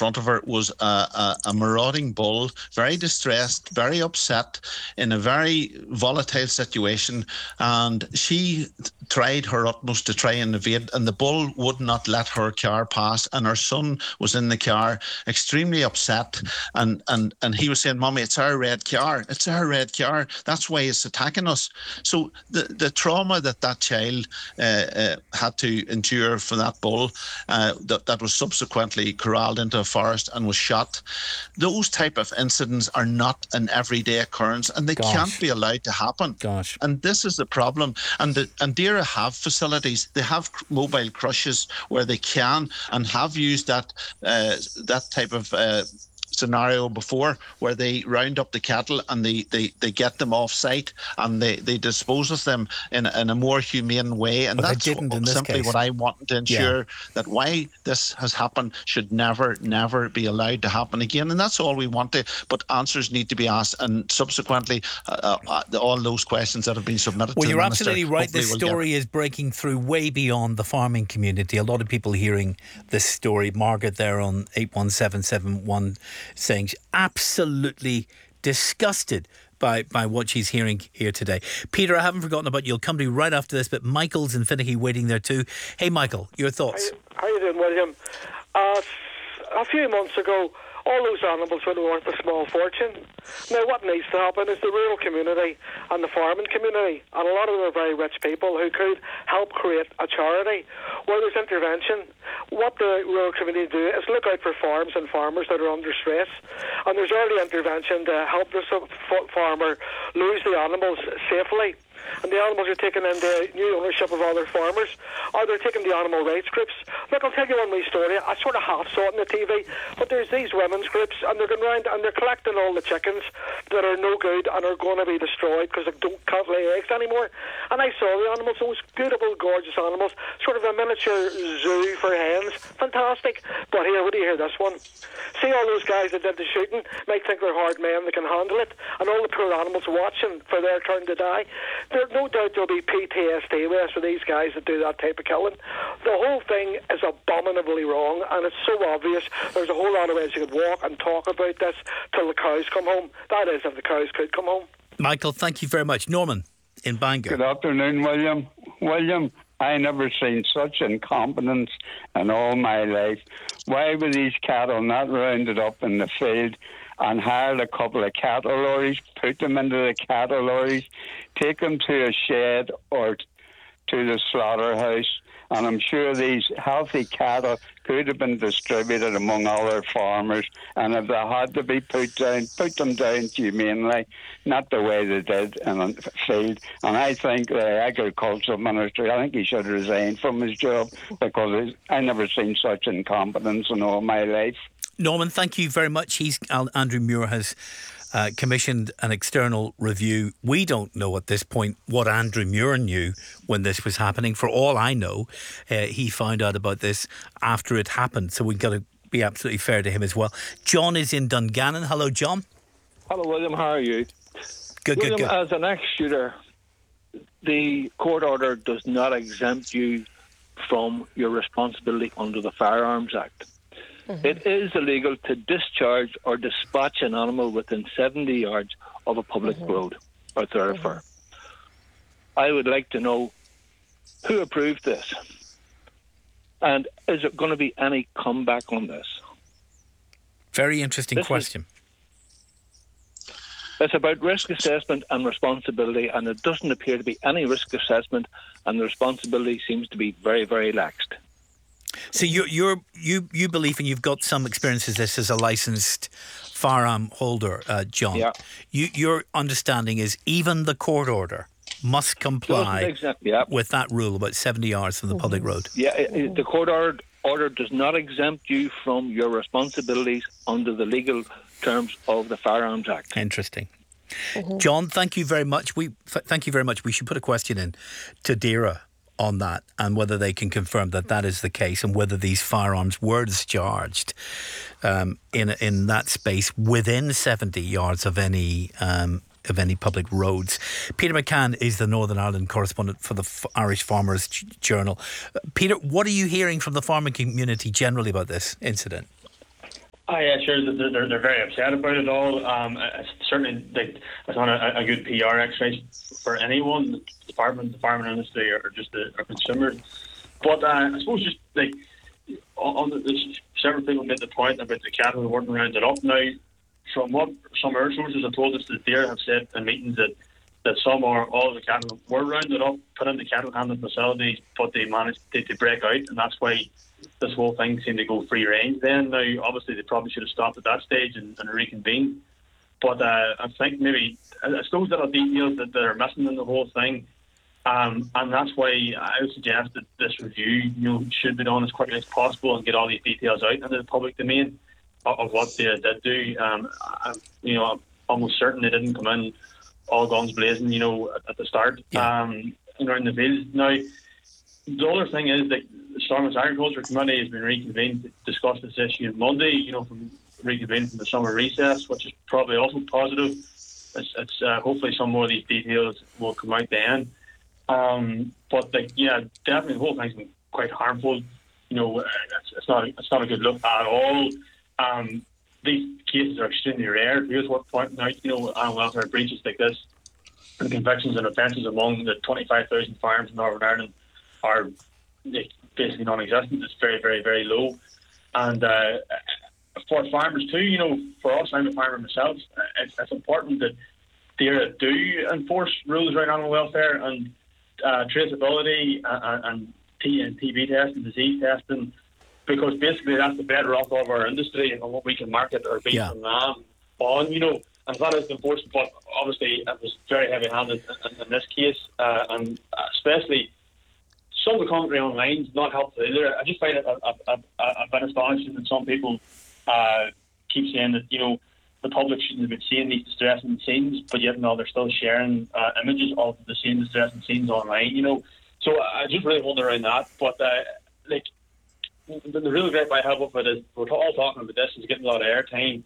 front of her was a marauding bull, very distressed, very upset, in a very volatile situation, and she tried her utmost to try and evade, and the bull would not let her car pass, and her son was in the car extremely upset, and he was saying, "Mommy, it's our red car, it's our red car, that's why it's attacking us." So the trauma that child had to endure for that bull, that was subsequently corralled into a forest and was shot, those type of incidents are not an everyday occurrence, and they can't be allowed to happen. And this is the problem. And Dara have facilities, they have mobile crushes where they can and have used that type of scenario before, where they round up the cattle and they get them off site and they dispose of them in a more humane way. And that's simply what I want to ensure, that why this has happened should never be allowed to happen again. And that's all we want to, but answers need to be asked, and subsequently all those questions that have been submitted to the Minister. Well, you're absolutely right. This story is breaking through way beyond the farming community. A lot of people hearing this story. Margaret there on 81771 saying she's absolutely disgusted by what she's hearing here today. Peter, I haven't forgotten about you. I'll come to you right after this, but Michael's in Finaghy waiting there too. Hey, Michael, your thoughts? How you doing, William? A few months ago, all those animals were worth a small fortune. Now, what needs to happen is the rural community and the farming community, and a lot of them are very rich people who could help create a charity where there's intervention. What the rural community do is look out for farms and farmers that are under stress, and there's early intervention to help the farmer lose the animals safely. And the animals are taken into new ownership of other farmers, or they're taking the animal rights groups. Look, I'll tell you one wee story. I sort of half saw it on the TV, but there's these women's groups, and they're going around and they're collecting all the chickens that are no good and are going to be destroyed because they can't lay eggs anymore. And I saw the animals, those beautiful, gorgeous animals, sort of a miniature zoo for hens. Fantastic. But here, what do you hear this one? See all those guys that did the shooting, might think they're hard men, they can handle it, and all the poor animals watching for their turn to die. There's no doubt there'll be PTSD with us for these guys that do that type of killing. The whole thing is abominably wrong, and it's so obvious. There's a whole lot of ways you could walk and talk about this till the cows come home. That is, if the cows could come home. Michael, thank you very much. Norman in Bangor. Good afternoon, William. William, I never seen such incompetence in all my life. Why were these cattle not rounded up in the field and hired a couple of cattle lorries, put them into the cattle lorries, take them to a shed or to the slaughterhouse, and I'm sure these healthy cattle could have been distributed among other farmers, and if they had to be put them down humanely, not the way they did in a field. And I think the agricultural minister, I think he should resign from his job, because I never seen such incompetence in all my life. Norman, thank you very much. Andrew Muir has commissioned an external review. We don't know at this point what Andrew Muir knew when this was happening. For all I know, he found out about this after it happened. So we've got to be absolutely fair to him as well. John is in Dungannon. Hello, John. Hello, William. How are you? Good. As an ex-shooter, the court order does not exempt you from your responsibility under the Firearms Act. Mm-hmm. It is illegal to discharge or dispatch an animal within 70 yards of a public road or thoroughfare. I would like to know who approved this, and is it going to be any comeback on this? Very interesting question. It's about risk assessment and responsibility, and it doesn't appear to be any risk assessment, and the responsibility seems to be very, very laxed. So you believe, and you've got some experience with this as a licensed firearm holder, John. Yeah. Your understanding is even the court order must comply with that rule about 70 yards from the public road. Yeah, the court order does not exempt you from your responsibilities under the legal terms of the Firearms Act. Interesting. John, thank you very much. Thank you very much. We should put a question in to DAERA on that, and whether they can confirm that is the case, and whether these firearms were discharged in that space within 70 yards of any public roads. Peter McCann is the Northern Ireland correspondent for the Irish Farmers Journal. Peter, what are you hearing from the farming community generally about this incident? Yeah, sure. They're very upset about it all. It's certainly it's not a good PR exercise for anyone, the farming industry, or just our consumers. But I suppose just there's several people made the point about the cattle weren't rounded up. Now, from what some of our sources have told us, that they have said in meetings that some or all of the cattle were rounded up, put into cattle handling facilities, but they managed to break out, and that's why this whole thing seemed to go free range then. Now, obviously, they probably should have stopped at that stage and reconvened. But I think maybe it's those little details that are missing in the whole thing. And that's why I would suggest that this review, should be done as quickly as possible and get all these details out into the public domain of what they did do. I'm almost certain they didn't come in all guns blazing, at the start, in the field. Now, the other thing is that the Stormont Agriculture Committee has been reconvened to discuss this issue on Monday, from reconvened from the summer recess, which is probably also positive. It's hopefully some more of these details will come out then. But definitely the whole thing's been quite harmful. It's not a good look at all. These cases are extremely rare. Here's what pointing out, animal welfare breaches like this, and convictions and offences among the 25,000 farms in Northern Ireland are basically non-existent. It's very, very, very low. And for farmers too, for us, I'm a farmer myself, it's important that they do enforce rules around animal welfare and traceability and TB testing, disease testing, because basically that's the bedrock of our industry and what we can market our beef and lamb on, and that is enforced. But obviously it was very heavy-handed in this case, and especially some of the commentary online is not helpful either. I just find it a bit astonishing that some people keep saying that, the public shouldn't have been seeing these distressing scenes, but yet now they're still sharing images of the same distressing scenes online, So I just really wonder around that. But, the real gripe I have with it is we're all talking about this, is getting a lot of airtime,